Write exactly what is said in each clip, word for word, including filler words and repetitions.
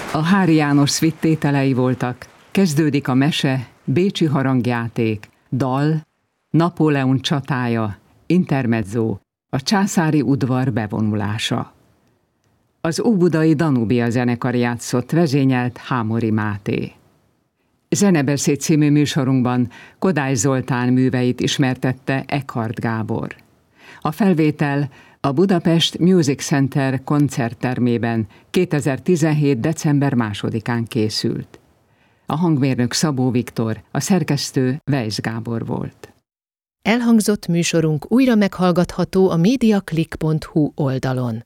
A Háry János Szvitt tételei voltak: Kezdődik a mese, Bécsi harangjáték, dal, Napóleon csatája, intermezzo, a császári udvar bevonulása. Az óbudai Danubia zenekar játszott, vezényelt Hámori Máté. Zenebeszéd című műsorunkban Kodály Zoltán műveit ismertette Eckhardt Gábor. A felvétel a Budapest Music Center koncerttermében kétezer-tizenhét. december másodikán készült. A hangmérnök Szabó Viktor, a szerkesztő Weisz Gábor volt. Elhangzott műsorunk újra meghallgatható a mediaclick pont hu oldalon.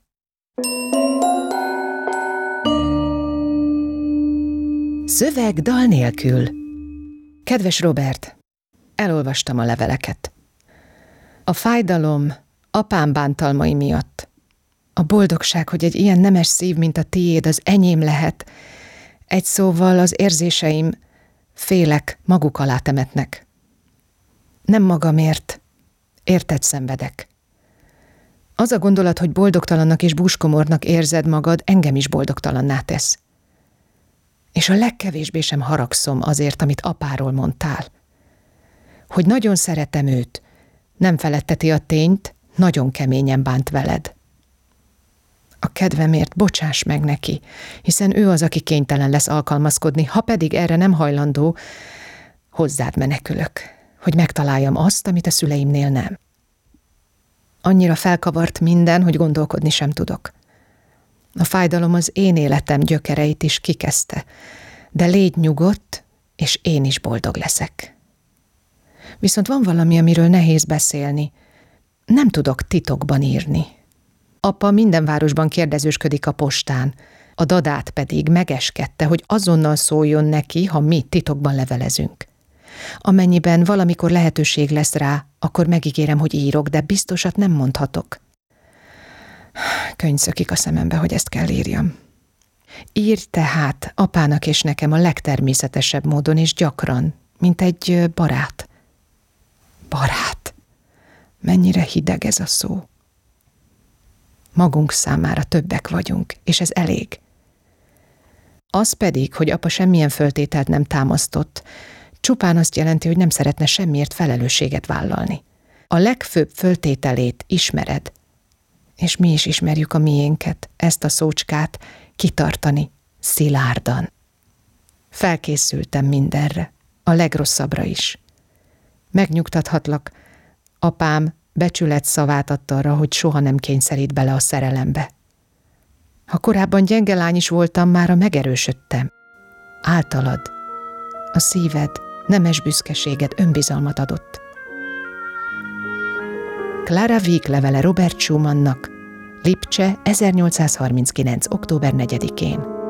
Szöveg dal nélkül. Kedves Robert, elolvastam a leveleket. A fájdalom apám bántalmai miatt. A boldogság, hogy egy ilyen nemes szív, mint a tiéd, az enyém lehet. Egy szóval az érzéseim, félek, maguk alá temetnek. Nem magamért, érted szenvedek. Az a gondolat, hogy boldogtalannak és búskomornak érzed magad, engem is boldogtalanná tesz. És a legkevésbé sem haragszom azért, amit apáról mondtál. Hogy nagyon szeretem őt, nem feletteti a tényt, nagyon keményen bánt veled. A kedvemért bocsáss meg neki, hiszen ő az, aki kénytelen lesz alkalmazkodni, ha pedig erre nem hajlandó, hozzád menekülök, hogy megtaláljam azt, amit a szüleimnél nem. Annyira felkavart minden, hogy gondolkodni sem tudok. A fájdalom az én életem gyökereit is kikezdte, de légy nyugodt, és én is boldog leszek. Viszont van valami, amiről nehéz beszélni. Nem tudok titokban írni. Apa minden városban kérdezősködik a postán, a dadát pedig megeskedte, hogy azonnal szóljon neki, ha mi titokban levelezünk. Amennyiben valamikor lehetőség lesz rá, akkor megígérem, hogy írok, de biztosat nem mondhatok. Könny szökik a szemembe, hogy ezt kell írjam. Írj tehát apának és nekem a legtermészetesebb módon és gyakran, mint egy barát. Barát. Mennyire hideg ez a szó. Magunk számára többek vagyunk, és ez elég. Az pedig, hogy apa semmilyen föltételt nem támasztott, csupán azt jelenti, hogy nem szeretne semmiért felelősséget vállalni. A legfőbb föltételét ismered, és mi is ismerjük a miénket, ezt a szócskát, kitartani, szilárdan. Felkészültem mindenre, a legrosszabbra is. Megnyugtathatlak, apám becsület szavát adta arra, hogy soha nem kényszerít bele a szerelembe. Ha korábban gyenge lány is voltam, mára megerősödtem. Általad, a szíved, nemes büszkeséged önbizalmat adott. Clara Wieck levele Robert Schumannnak, Lipcse, ezernyolcszázharminckilenc. október negyedikén.